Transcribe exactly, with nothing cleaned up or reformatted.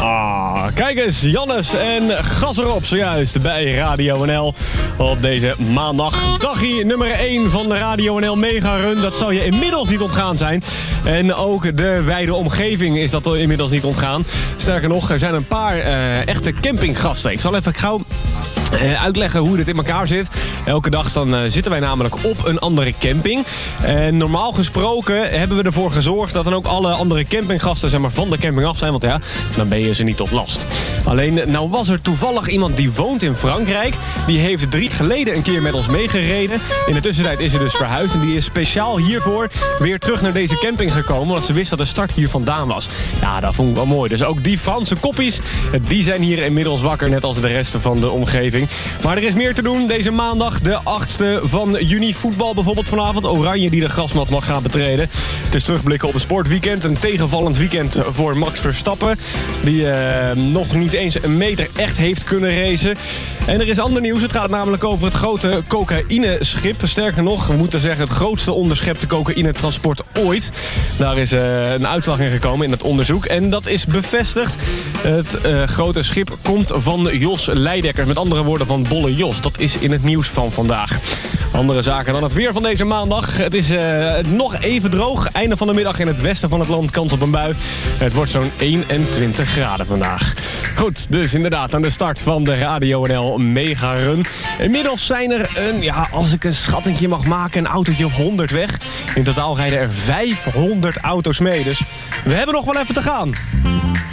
Ah, kijk eens, Jannes en gas erop zojuist bij Radio N L op deze maandag. Dagje nummer één van de Radio N L Mega Run. Dat zou je inmiddels niet ontgaan zijn. En ook de wijde omgeving is dat inmiddels niet ontgaan. Sterker nog, er zijn een paar uh, echte campinggasten. Ik zal even gauw Uh, uitleggen hoe dit in elkaar zit. Elke dag dan, uh, zitten wij namelijk op een andere camping. En normaal gesproken hebben we ervoor gezorgd dat dan ook alle andere campinggasten zeg maar, van de camping af zijn. Want ja, dan ben je ze niet tot last. Alleen, nou was er toevallig iemand die woont in Frankrijk. Die heeft drie geleden een keer met ons meegereden. In de tussentijd is ze dus verhuisd. En die is speciaal hiervoor weer terug naar deze camping gekomen. Omdat ze wist dat de start hier vandaan was. Ja, dat vond ik wel mooi. Dus ook die Franse koppies, die zijn hier inmiddels wakker. Net als de rest van de omgeving. Maar er is meer te doen deze maandag, de achtste van juni. Voetbal bijvoorbeeld vanavond. Oranje die de grasmat mag gaan betreden. Het is terugblikken op een sportweekend. Een tegenvallend weekend voor Max Verstappen. Die uh, nog niet eens een meter echt heeft kunnen racen. En er is ander nieuws. Het gaat namelijk over het grote cocaïneschip. Sterker nog, we moeten zeggen het grootste onderschepte cocaïnetransport ooit. Daar is uh, een uitslag in gekomen in het onderzoek. En dat is bevestigd. Het uh, grote schip komt van Jos Leidekkers. Met andere woorden van Bolle Jos. Dat is in het nieuws van vandaag. Andere zaken dan het weer van deze maandag. Het is uh, nog even droog. Einde van de middag in het westen van het land kans op een bui. Het wordt zo'n eenentwintig graden vandaag. Goed, dus inderdaad aan de start van de Radio N L Mega Run. Inmiddels zijn er een, ja, als ik een schattingje mag maken, een autootje of honderd weg. In totaal rijden er vijfhonderd auto's mee. Dus we hebben nog wel even te gaan.